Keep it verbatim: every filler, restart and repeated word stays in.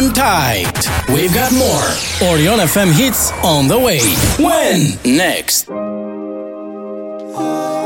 on tight. We've got more Orion F M hits on the way. When? Next. Oh.